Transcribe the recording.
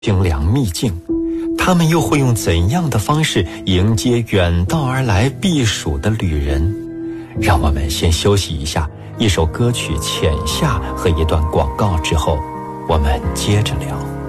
清凉秘境，他们又会用怎样的方式迎接远道而来避暑的旅人？让我们先休息一下，一首歌曲《浅夏》和一段广告之后，我们接着聊。